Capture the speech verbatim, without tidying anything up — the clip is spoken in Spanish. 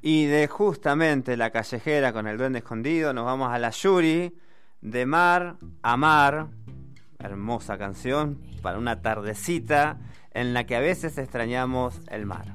Y de justamente La Callejera con el Duende Escondido nos vamos a la Yuri, De Mar a Mar, hermosa canción para una tardecita en la que a veces extrañamos el mar.